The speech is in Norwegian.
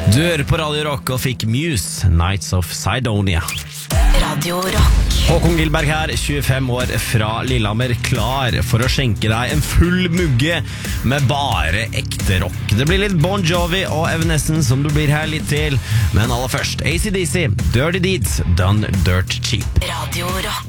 Du hører på Radio Rock og fikk Muse, Nights of Sidonia. Radio Rock. Håkon Gilberg her, 25 år fra Lillehammer, klar for å skjenke deg en full mugge med bare ekte rock. Det blir litt Bon Jovi og Evanescence som du blir her litt til, men aller først AC/DC, Dirty Deeds, Done Dirt Cheap. Radio Rock.